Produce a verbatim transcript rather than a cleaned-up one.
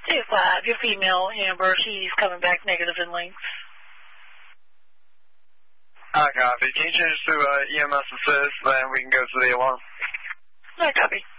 two five, your female, Amber, she's coming back negative in links. I copy. Can you change to uh, E M S assist, then we can go to the alarm? I copy.